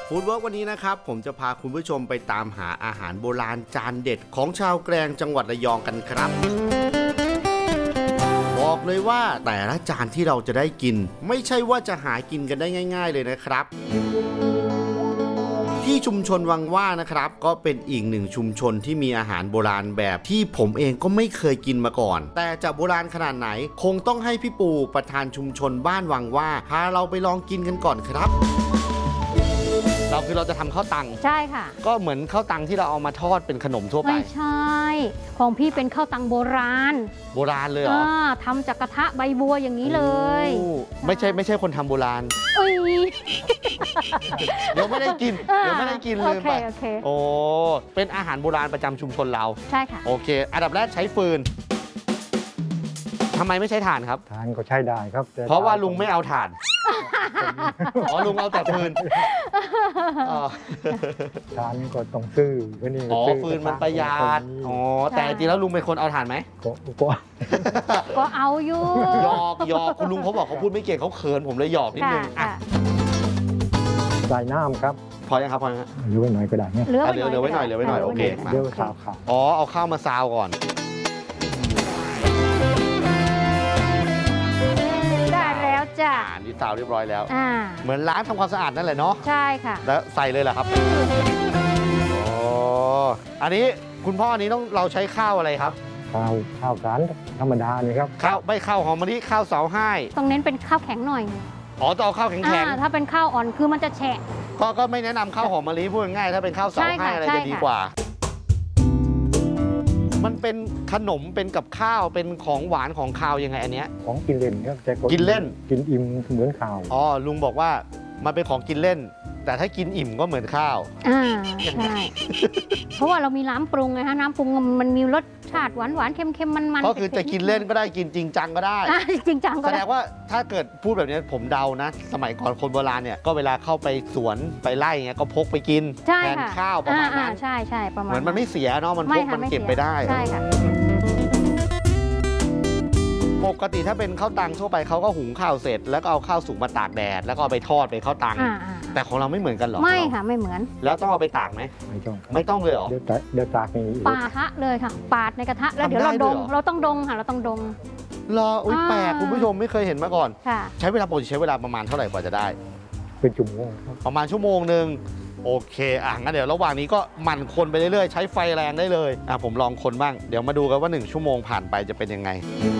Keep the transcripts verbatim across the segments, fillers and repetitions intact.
ฟู้ดเวิร์กวันนี้นะครับผมจะพาคุณผู้ชมไปตามหาอาหารโบราณจานเด็ดของชาวแกลงจังหวัดระยองกันครับบอกเลยว่าแต่ละจานที่เราจะได้กินไม่ใช่ว่าจะหากินกันได้ง่ายๆเลยนะครับที่ชุมชนวังว่านะครับก็เป็นอีกหนึ่งชุมชนที่มีอาหารโบราณแบบที่ผมเองก็ไม่เคยกินมาก่อนแต่จะโบราณขนาดไหนคงต้องให้พี่ปูประธานชุมชนบ้านวังว่าพาเราไปลองกินกันก่อนครับเราคือเราจะทำข้าวตังใช่ค่ะก็เหมือนข้าวตังที่เราเอามาทอดเป็นขนมทั่วไปไม่ใช่ของพี่เป็นข้าวตังโบราณโบราณเลยเหรอทำจากกระทะใบบัวอย่างนี้เลยไม่ใช่ไม่ใช่คนทำโบราณเอ้ยเดี๋ยวไม่ได้กินเดี๋ยวไม่ได้กินลืมไปโอ้เป็นอาหารโบราณประจำชุมชนเราใช่ค่ะโอเคอันดับแรกใช้ฟืนทำไมไม่ใช้ถ่านครับถ่านก็ใช้ได้ครับเพราะว่าลุงไม่เอาถ่านอ๋อลุงเอาแต่ฟืนถ่านก็ต้องซื้อก็นี่อ๋อฟืนมันประหยัดอ๋อแต่จริงแล้วลุงเป็นคนเอาถ่านไหมก็ก็ก็เอาอยู่หยอกหยอกคุณลุงเขาบอกเขาพูดไม่เก่งเขาเขินผมเลยหยอกนิดนึงอ่ะใส่น้ำครับพอยังครับพอยังเหลือไว้หน่อยก็ได้เนี่ยเหลือเหลือไว้หน่อยเหลือไว้หน่อยโอเคเดี๋ยวข้าวข้าวอ๋อเอาข้าวมาซาวก่อนจ้ะนี่ซาวเรียบร้อยแล้วเหมือนล้างทำความสะอาดนั่นแหละเนาะใช่ค่ะแล้วใส่เลยเหรอครับอ๋ออันนี้คุณพ่ออันนี้ต้องเราใช้ข้าวอะไรครับข้าวข้าวสารธรรมดานี่ครับข้าวไม่ข้าวหอมมะลิข้าวเสาให้ต้องเน้นเป็นข้าวแข็งหน่อยอ๋อต้องเอาข้าวแข็งแข็งถ้าเป็นข้าวอ่อนคือมันจะแฉะก็ก็ไม่แนะนำข้าวหอมมะลิพูดง่ายถ้าเป็นข้าวเสาให้อะไรจะดีกว่ามันเป็นขนมเป็นกับข้าวเป็นของหวานของคาวยังไงอันเนี้ยของกินเล่นครับแต่กินเล่นกินอิ่มเหมือนข้าวอ๋อลุงบอกว่ามันเป็นของกินเล่นแต่ถ้ากินอิ่มก็เหมือนข้าวอ่าใช่เพราะว่าเรามีน้ำปรุงไงฮะน้ำปรุงมันมีรสชาติหวานหวานเค็มเค็มมันมันก็คือจะกินเล่นก็ได้กินจริงจังก็ได้จริงจังก็ได้แสดงว่าถ้าเกิดพูดแบบนี้ผมเดานะสมัยก่อนคนโบราณเนี่ยก็เวลาเข้าไปสวนไปไร่เงี้ยก็พกไปกินแทนข้าวประมาณนั้นใช่ใช่ประมาณเหมือนมันไม่เสียเนาะมันพกมันเก็บไปได้ใช่ค่ะปกติถ้าเป็นข้าวตังทั่วไปเขาก็หุงข้าวเสร็จแล้วก็เอาข้าวสุกมาตากแดดแล้วก็เอาไปทอดเป็นข้าวตังแต่ของเราไม่เหมือนกันหรอไม่ค่ะไม่เหมือนแล้วต้องเอาไปตากไหมไม่ต้องไม่ต้องเลยหรอเดี๋ยวเดี๋ยวตากนี่ปาดกระเลยค่ะปาดในกระทะแล้วเดี๋ยวเราดงเราต้องดงค่ะเราต้องดงรออุ้ยแปลกคุณผู้ชมไม่เคยเห็นมาก่อนใช้เวลาปกติใช้เวลาประมาณเท่าไหร่กว่าจะได้เป็นชั่วโมงประมาณชั่วโมงหนึ่งโอเคอ่ะงั้นเดี๋ยวระหว่างนี้ก็หมั่นคนไปเรื่อยๆใช้ไฟแรงได้เลยอ่ะผมลองคนบ้างเดี๋ยวมาดูกันว่าหนึ่งชั่วโมงผ่านไปจะเป็นยังไง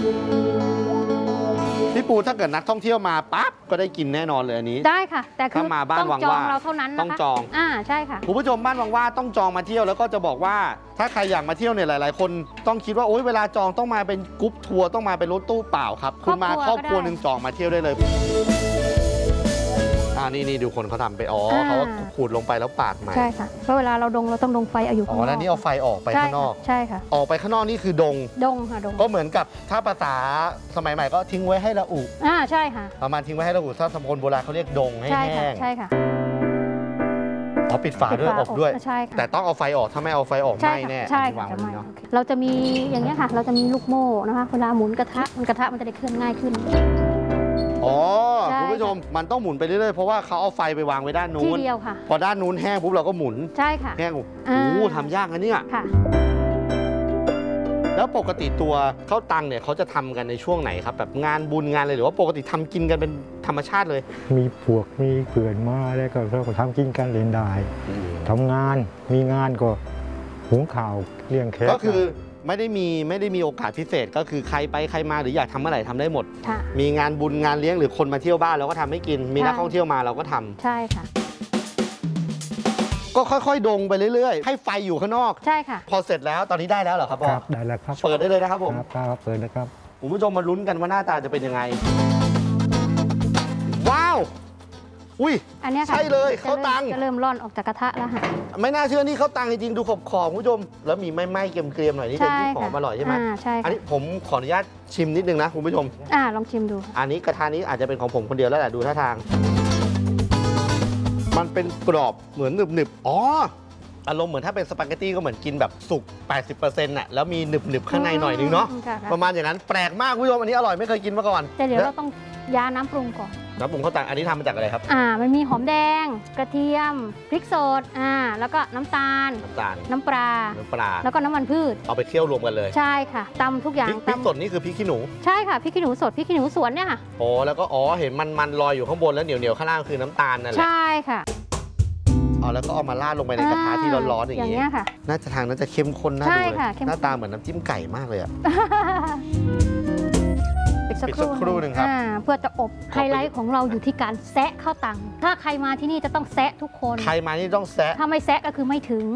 พี่ปูถ้าเกิดนักท่องเที่ยวมาปั๊บก็ได้กินแน่นอนเลยอันนี้ได้ค่ะแต่คือมาบ้านวังว่าเราเท่านั้นต้องจองอ่าใช่ค่ะคุณผู้ชมบ้านวังว่าต้องจองมาเที่ยวแล้วก็จะบอกว่าถ้าใครอยากมาเที่ยวเนี่ยหลายๆคนต้องคิดว่าโอ๊ยเวลาจองต้องมาเป็นกรุ๊ปทัวร์ต้องมาเป็นรถตู้เปล่าครับคุณมาครอบครัวหนึ่งจองมาเที่ยวได้เลยอ่านี่นี่ดูคนเขาทำไปอ๋อเขาขูดลงไปแล้วปาดใหม่ใช่ค่ะเพราะเวลาเราดงเราต้องดงไฟเอาอยู่ข้างนอกอ๋อแล้วนี่เอาไฟออกไปข้างนอกใช่ค่ะออกไปข้างนอกนี่คือดงดงค่ะดงก็เหมือนกับถ้าภาษาสมัยใหม่ก็ทิ้งไว้ให้ละอุอ่าใช่ค่ะประมาณทิ้งไว้ให้ละอุถ้าสมัยคนโบราณเขาเรียกดงให้แห้งใช่ค่ะอ๋อปิดฝาด้วยอบด้วยแต่ต้องเอาไฟออกถ้าไม่เอาไฟออกไหม้แน่ใช่ค่ะจะไหม้เราจะมีอย่างนี้ค่ะเราจะมีลูกโม่นะคะเวลาหมุนกระทะมันกระทะมันจะได้เคลื่อนง่ายขึ้นอ๋อคุณผู้ชมมันต้องหมุนไปเรื่อยๆเพราะว่าเขาเอาไฟไปวางไว้ด้านนู้นที่เดียวค่ะพอด้านนู้นแห้งปุ๊บเราก็หมุนใช่ค่ะแห้งโอ้โหทำยากนะเนี่ยค่ะแล้วปกติตัวข้าวตังเนี่ยเขาจะทำกันในช่วงไหนครับแบบงานบุญงานอะไรหรือว่าปกติทำกินกันเป็นธรรมชาติเลยมีพวกมีเพื่อนมาแล้วก็เราก็ทำกินกันเล่นได้ทำงานมีงานก็หุงข้าวเลี้ยงแขกก็คือไม่ได้มีไม่ได้มีโอกาสพิเศษก็คือใครไปใครมาหรืออยากทำเมื่อไหร่ทำได้หมดมีงานบุญงานเลี้ยงหรือคนมาเที่ยวบ้านเราก็ทำให้กินมีนักท่องเที่ยวมาเราก็ทำใช่ค่ะก็ค่อยๆดงไปเรื่อยๆให้ไฟอยู่ข้างนอกใช่ค่ะพอเสร็จแล้วตอนนี้ได้แล้วเหรอครับพ่อได้แล้วครับเปิดได้เลยนะครับผมครับเปิดนะครับคุณผู้ชมมาลุ้นกันว่าหน้าตาจะเป็นยังไงว้าวอุ้ยอันนี้ใช่เลยข้าวตังจะเริ่มร่อนออกจากกระทะแล้วค่ะไม่น่าเชื่อนี่ข้าวตังจริงๆดูขอบขอบคุณผู้ชมแล้วมีไหม้ๆเกรียมๆหน่อยนี่จะที่หอมอร่อยใช่ไหมใช่อันนี้ผมขออนุญาตชิมนิดนึงนะคุณผู้ชมอ่าลองชิมดูอันนี้กระทะนี้อาจจะเป็นของผมคนเดียวแล้วแหละดูท่าทางมันเป็นกรอบเหมือนหนึบๆอ๋ออารมณ์เหมือนถ้าเป็นสปาเกตตี้ก็เหมือนกินแบบสุก แปดสิบเปอร์เซ็นต์ น่ะแล้วมีหนึบๆข้างในหน่อยนึงเนาะประมาณอย่างนั้นแปลกมากคุณผู้ชมอันนี้อร่อยไม่เคยกินมาก่อนแต่เดี๋ยวเราต้องยาน้ำปรุงก่อนน้ำปรุงข้าวตังอันนี้ทำมาจากอะไรครับอ่ามันมีหอมแดงกระเทียมพริกสดอ่าแล้วก็น้ำตาลน้ำตาลน้ำปลาน้ำปลาแล้วก็น้ำมันพืชเอาไปเคี่ยวรวมกันเลยใช่ค่ะตำทุกอย่างพริกพริกตำสดนี่คือพริกขี้หนูใช่ค่ะพริกขี้หนูสดพริกขี้หนูสวนเนี่ยค่ะโอ้แล้วก็อ๋อเห็นมันมันลอยอยู่ข้างบนแล้วเหนียวเหนียวข้างล่างคือน้ำตาลนั่นแหละใช่ค่ะเอาแล้วก็เอามาราดลงไปในกระทะที่ร้อนๆอย่างอย่างนี้เงี้ยค่ะน่าจะทางน่าจะเข้มข้นน่าใช่ดูเลยค่ะเข้มข้นหน้าตาเหมือนน้ำจิ้มไก่มากเลยอะปิดสักปิดคสัรู่กครู่หนึ่งครับอ่าเพื่อจะอบขอไปไฮไลท์ของเราอยู่ที่การแซะข้าวตังถ้าใครมาที่นี่จะต้องแซะทุกคนใครมานี่ต้องแซะถ้าไม่แซะก็คือไม่ถึง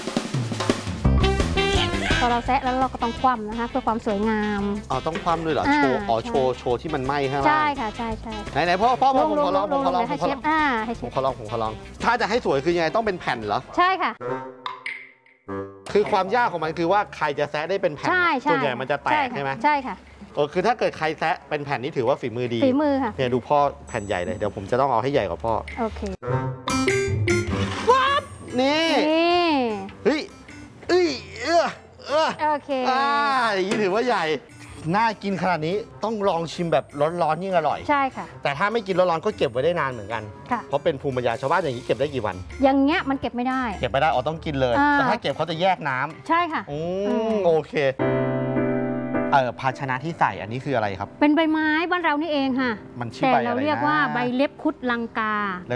พอเราแซะแล้วเราก็ต้องคว่ำนะคะเพื่อความสวยงามอ๋อต้องคว่ำด้วยเหรออ่าโชว์อ๋อใช่โชว์โชว์ที่มันไหม้ข้างล่างใช่ค่ะใช่ใช่ไหนไหนพ่อพ่อพ่อผมลขอลองลผมขอลองให้ผมขอเชลอฟงอ่าให้เชผมฟขอลองผมขอลอง ถ้าจะให้สวยคือยังไงต้องเป็นแผ่นเหรอใช่ค่ะคือความยากของมันคือว่าใครจะแซะได้เป็นแผ่นใช่ใช่ส่วนใหญ่มันจะแตกค่ะใช่ไหมใช่ค่ะเออคือถ้าเกิดใครแซะเป็นแผ่นนี่ถือว่าฝีมือดีฝีมือค่ะเนี่ยดูพ่อแผ่นใหญ่เลยเดี๋ยวผมจะต้องเอาให้ใหญ่กว่าพ่อโอเคนี่นี่เฮ้ยเอ้ยเออเออโอเคอ่าอย่างนี้ถือว่าใหญ่ น่ากินขนาดนี้ต้องลองชิมแบบร้อนๆยิ่งอร่อยใช่ค่ะแต่ถ้าไม่กินร้อนๆก็เก็บไว้ได้นานเหมือนกันค่ะเพราะเป็นภูมิปัญญาชาวบ้านอย่างนี้เก็บได้กี่วันอย่างเงี้ยมันเก็บไม่ได้เก็บไม่ได้อ๋อต้องกินเลยอ่าแต่ถ้าเก็บเขาจะแยกน้ำใช่ค่ะอือืมมโอเคเออภาชนะที่ใส่อันนี้คืออะไรครับเป็นใบไม้บ้านเรานี่เองค่ะมันชื่อแต่ใบอะไรนะเราเรียกว่าใบเล็บคุดลังกา